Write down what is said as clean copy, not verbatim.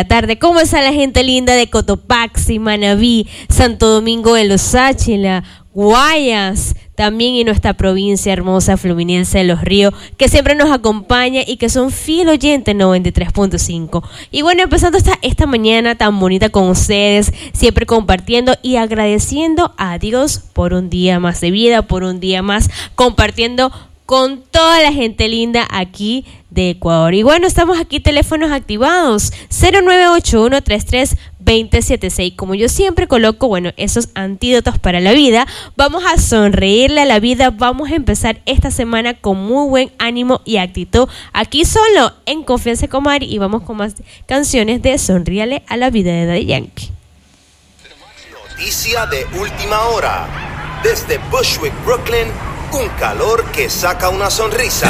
la tarde. ¿Cómo está la gente linda de Cotopaxi, Manabí, Santo Domingo de los Áchila, Guayas, también en nuestra provincia hermosa fluminense de Los Ríos, que siempre nos acompaña y que son fiel oyente 93.5. Y bueno, empezando esta mañana tan bonita con ustedes, siempre compartiendo y agradeciendo a Dios por un día más de vida, por un día más compartiendo con toda la gente linda aquí de Ecuador. Y bueno, estamos aquí, teléfonos activados, 0981-33-2076. Como yo siempre coloco, bueno, esos antídotos para la vida. Vamos a sonreírle a la vida, vamos a empezar esta semana con muy buen ánimo y actitud. Aquí solo en Confianza con Mari, y vamos con más canciones de Sonríale a la vida de Daddy Yankee. Noticia de última hora. Desde Bushwick, Brooklyn, un calor que saca una sonrisa.